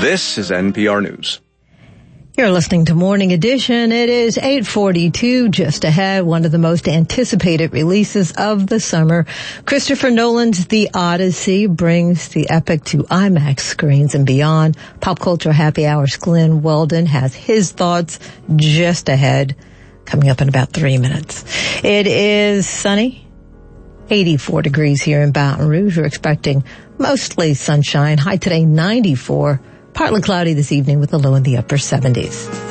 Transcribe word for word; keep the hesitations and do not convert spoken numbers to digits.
This is N P R News. You're listening to Morning Edition. It is eight forty-two, just ahead, one of the most anticipated releases of the summer. Christopher Nolan's The Odyssey brings the epic to IMAX screens and beyond. Pop Culture Happy Hour's Glenn Weldon has his thoughts just ahead, coming up in about three minutes. It is sunny, eighty-four degrees here in Baton Rouge. We're expecting mostly sunshine. High today, ninety-four. Partly cloudy this evening with a low in the upper seventies.